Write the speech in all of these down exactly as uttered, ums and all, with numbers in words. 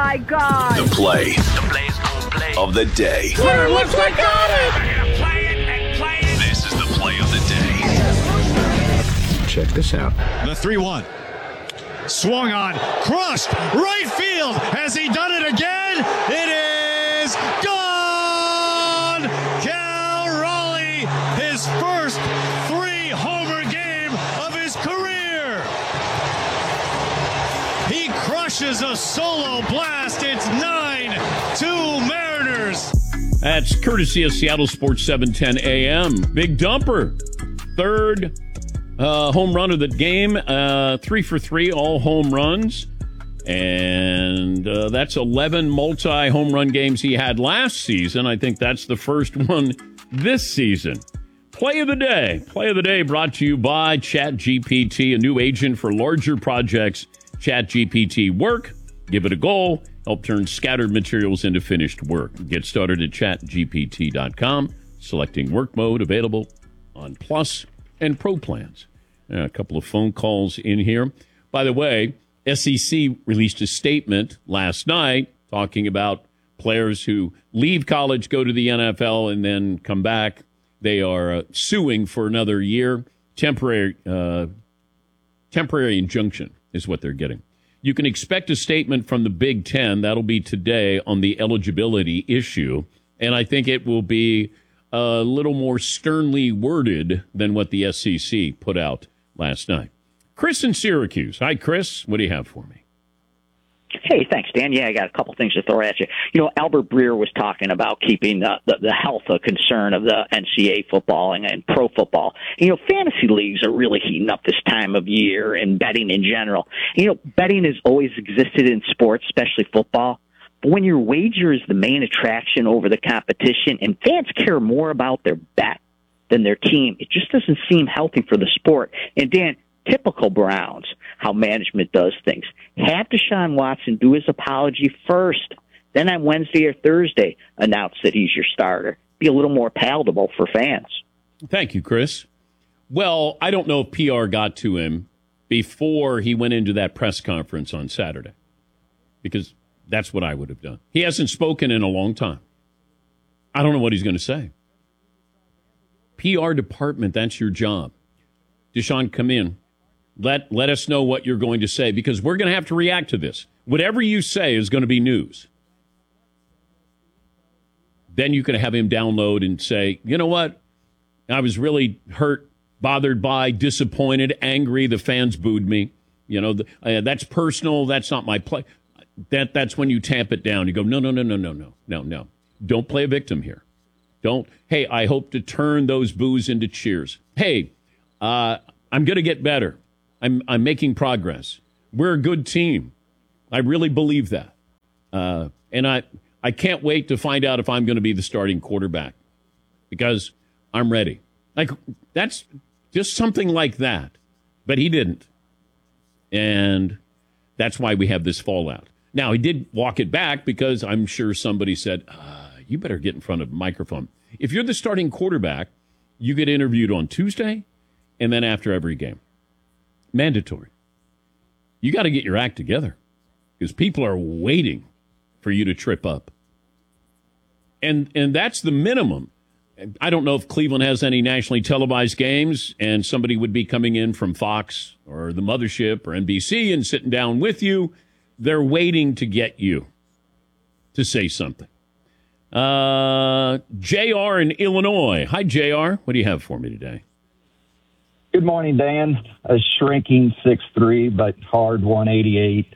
my God. The play, the plays don't play of the day. Clear, looks like got it. Play it and play it. This is the play of the day. Check this out. The three one. Swung on, crushed, right field. Has he done it again? It is gone! Cal Raleigh, his first three-homer game of his career. He crushes a solo blast. It's nine two Mariners. That's courtesy of Seattle Sports seven ten A M. Big dumper. Third Uh, home run of the game, uh, three for three, all home runs. And uh, that's eleven multi-home run games he had last season. I think that's the first one this season. Play of the day. Play of the day brought to you by ChatGPT, a new agent for larger projects. ChatGPT work. Give it a goal. Help turn scattered materials into finished work. Get started at chat G P T dot com. Selecting work mode available on Plus and Pro plans. Uh, a couple of phone calls in here. By the way, S E C released a statement last night talking about players who leave college, go to the N F L, and then come back. They are uh, suing for another year. Temporary, uh, temporary injunction is what they're getting. You can expect a statement from the Big Ten. That'll be today on the eligibility issue. And I think it will be a little more sternly worded than what the S E C put out last night. Chris in Syracuse. Hi, Chris. What do you have for me? Hey, thanks, Dan. Yeah, I got a couple things to throw at you. You know, Albert Breer was talking about keeping uh, the, the health a concern of the N C double A football and, and pro football. You know, fantasy leagues are really heating up this time of year, and betting in general. You know, betting has always existed in sports, especially football. But when your wager is the main attraction over the competition and fans care more about their bet than their team, it just doesn't seem healthy for the sport. And, Dan, typical Browns, how management does things. Have Deshaun Watson do his apology first, then on Wednesday or Thursday announce that he's your starter. Be a little more palatable for fans. Thank you, Chris. Well, I don't know if P R got to him before he went into that press conference on Saturday, because that's what I would have done. He hasn't spoken in a long time. I don't know what he's going to say. P R department, that's your job. Deshaun, come in. Let let us know what you're going to say, because we're going to have to react to this. Whatever you say is going to be news. Then you can have him download and say, you know what? I was really hurt, bothered by, disappointed, angry. The fans booed me. You know, the, uh, that's personal. That's not my play. That that's when you tamp it down. You go, no, no, no, no, no, no, no, no. Don't play a victim here. Don't. Hey, I hope to turn those boos into cheers. Hey, uh, I'm going to get better. I'm I'm making progress. We're a good team. I really believe that. Uh, and I I can't wait to find out if I'm going to be the starting quarterback, because I'm ready. Like, that's just something like that. But he didn't. And that's why we have this fallout. Now, he did walk it back, because I'm sure somebody said, uh, you better get in front of a microphone. If you're the starting quarterback, you get interviewed on Tuesday and then after every game. Mandatory. You got to get your act together, because people are waiting for you to trip up. And and that's the minimum. I don't know if Cleveland has any nationally televised games, and somebody would be coming in from Fox or the Mothership or N B C and sitting down with you. They're waiting to get you to say something. Uh, J R in Illinois. Hi, J R. What do you have for me today? Good morning, Dan. A shrinking six three, but hard one eighty-eight.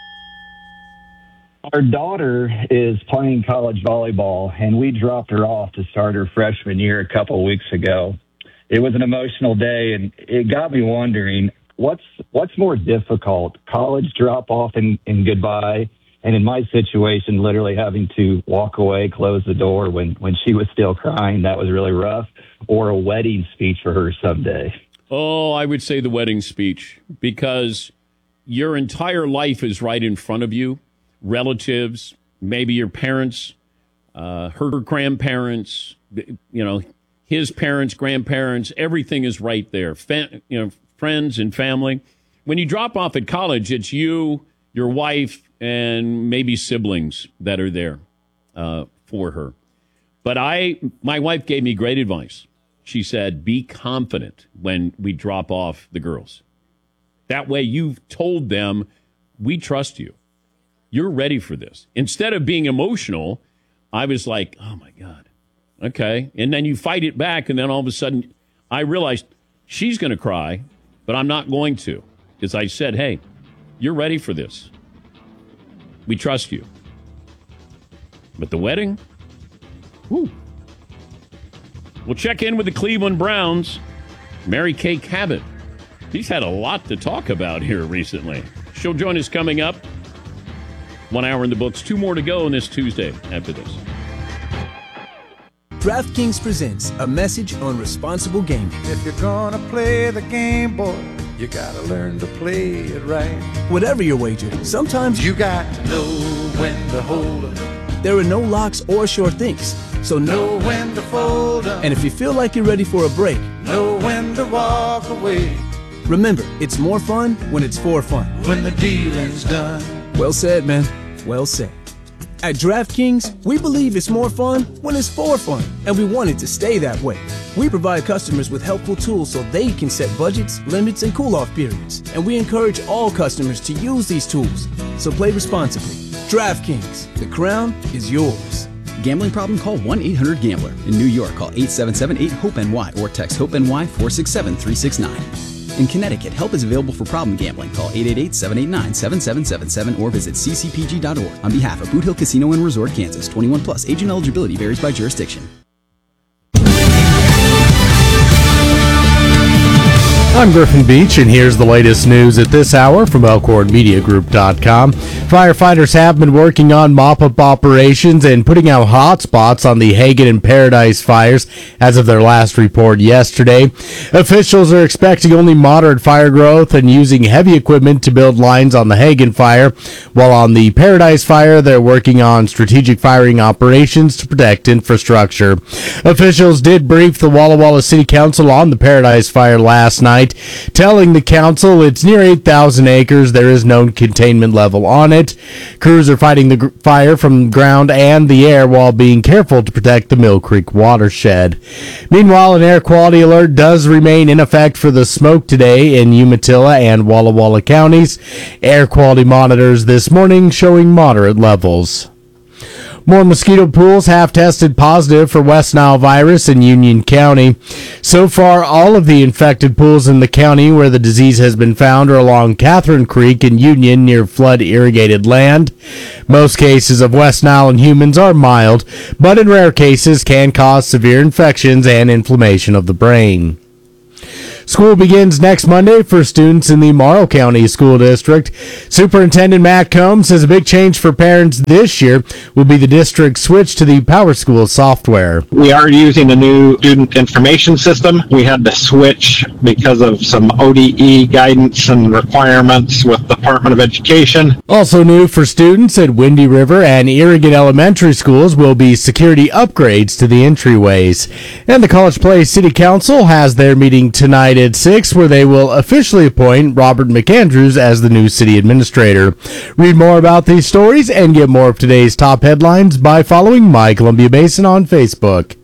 Our daughter is playing college volleyball, and we dropped her off to start her freshman year a couple of weeks ago. It was an emotional day, and it got me wondering, what's what's more difficult, college drop-off and, and goodbye, and in my situation, literally having to walk away, close the door when, when she was still crying. That was really rough. Or a wedding speech for her someday. Oh, I would say the wedding speech, because your entire life is right in front of you. Relatives, maybe your parents, uh, her grandparents, you know, his parents, grandparents, everything is right there. Fa- you know, friends and family. When you drop off at college, it's you your wife and maybe siblings that are there uh, for her. But I, my wife gave me great advice. She said, be confident when we drop off the girls. That way you've told them, we trust you. You're ready for this. Instead of being emotional, I was like, oh, my God. Okay. And then you fight it back, and then all of a sudden I realized she's going to cry, but I'm not going to. Because I said, hey, you're ready for this. We trust you. But the wedding? Whew. We'll check in with the Cleveland Browns. Mary Kay Cabot. He's had a lot to talk about here recently. She'll join us coming up. One hour in the books. Two more to go on this Tuesday after this. DraftKings presents a message on responsible gaming. If you're gonna play the game, boy, you gotta learn to play it right. Whatever your wager, sometimes you got to know when to hold 'em. There are no locks or sure things, so know know when to fold 'em. And if you feel like you're ready for a break, know when to walk away. remember, it's more fun when it's for fun. When the dealing's done. Well said, man. Well said. At DraftKings, we believe it's more fun when it's for fun, and we want it to stay that way. We provide customers with helpful tools so they can set budgets, limits, and cool-off periods, and we encourage all customers to use these tools. So play responsibly. DraftKings, the crown is yours. Gambling problem? Call one eight hundred gambler. In New York, call eight seven seven eight hope N Y or text HOPE-NY four six seven three six nine. In Connecticut, help is available for problem gambling. Call eight eight eight seven eight nine seven seven seven seven or visit c c p g dot org. On behalf of Boot Hill Casino and Resort, Kansas, twenty-one plus, age and eligibility varies by jurisdiction. I'm Griffin Beach, and here's the latest news at this hour from Elkhorn Media Group dot com. Firefighters have been working on mop-up operations and putting out hot spots on the Hagen and Paradise fires as of their last report yesterday. Officials are expecting only moderate fire growth and using heavy equipment to build lines on the Hagen fire, while on the Paradise fire, they're working on strategic firing operations to protect infrastructure. Officials did brief the Walla Walla City Council on the Paradise fire last night, telling the council it's near eight thousand acres. There is no containment level on it. Crews are fighting the gr- fire from the ground and the air while being careful to protect the Mill Creek watershed. Meanwhile, an air quality alert does remain in effect for the smoke today in Umatilla and Walla Walla counties. Air quality monitors this morning showing moderate levels. More mosquito pools have tested positive for West Nile virus in Union County. So far, all of the infected pools in the county where the disease has been found are along Catherine Creek in Union near flood-irrigated land. Most cases of West Nile in humans are mild, but in rare cases can cause severe infections and inflammation of the brain. School begins next Monday for students in the Morrow County School District. Superintendent Matt Combs says a big change for parents this year will be the district's switch to the PowerSchool software. We are using a new student information system. We had to switch because of some O D E guidance and requirements with the Department of Education. Also new for students at Windy River and Irrigate Elementary Schools will be security upgrades to the entryways. And the College Place City Council has their meeting tonight at six, where they will officially appoint Robert McAndrews as the new city administrator. Read more about these stories and get more of today's top headlines by following My Columbia Basin on Facebook.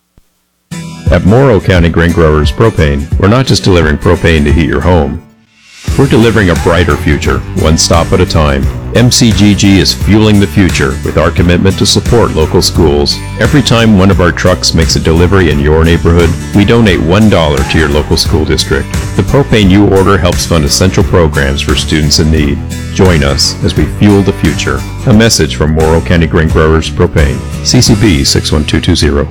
At Morrow County Grain Growers Propane, we're not just delivering propane to heat your home. We're delivering a brighter future, one stop at a time. M C G G is fueling the future with our commitment to support local schools. Every time one of our trucks makes a delivery in your neighborhood, we donate one dollar to your local school district. The propane you order helps fund essential programs for students in need. Join us as we fuel the future. A message from Morrow County Grain Growers Propane. C C B six one two two zero.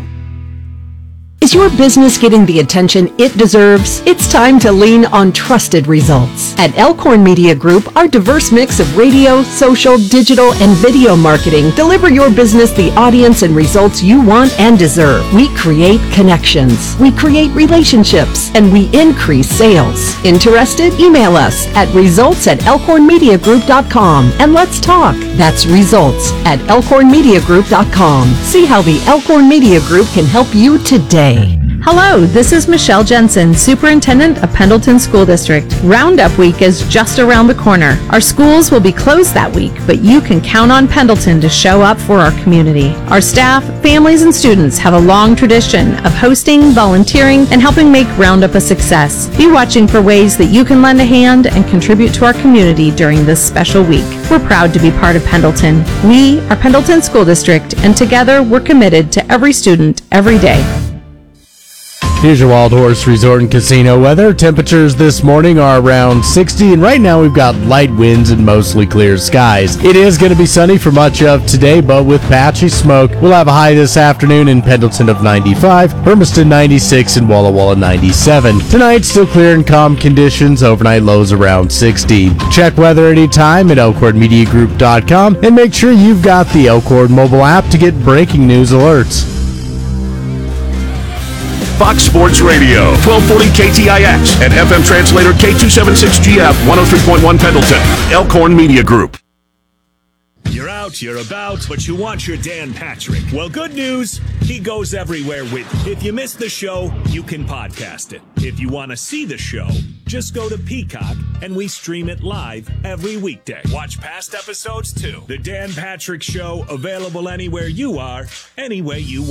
Is your business getting the attention it deserves? It's time to lean on trusted results. At Elkhorn Media Group, our diverse mix of radio, social, digital, and video marketing deliver your business the audience and results you want and deserve. We create connections, we create relationships, and we increase sales. Interested? Email us at results at elkhorn media group dot com and let's talk. That's results at elkhorn media group dot com. See how the Elkhorn Media Group can help you today. Hello, this is Michelle Jensen, Superintendent of Pendleton School District. Roundup Week is just around the corner. Our schools will be closed that week, but you can count on Pendleton to show up for our community. Our staff, families, and students have a long tradition of hosting, volunteering, and helping make Roundup a success. Be watching for ways that you can lend a hand and contribute to our community during this special week. We're proud to be part of Pendleton. We are Pendleton School District, and together we're committed to every student, every day. Here's your Wild Horse Resort and Casino weather. Temperatures this morning are around sixty, and right now we've got light winds and mostly clear skies. It is going to be sunny for much of today, but with patchy smoke. We'll have a high this afternoon in Pendleton of ninety-five, Hermiston ninety-six, and Walla Walla ninety-seven. Tonight, still clear and calm conditions, overnight lows around sixty. Check weather anytime at elkhorn media group dot com, and make sure you've got the Elkhorn mobile app to get breaking news alerts. Fox Sports Radio, twelve forty K T I X and F M translator K two seventy-six G F, one oh three point one Pendleton, Elkhorn Media Group. You're out, you're about, but you want your Dan Patrick. Well, good news, he goes everywhere with you. If you missed the show, you can podcast it. If you want to see the show, just go to Peacock and we stream it live every weekday. Watch past episodes too. The Dan Patrick Show, available anywhere you are, any way you want.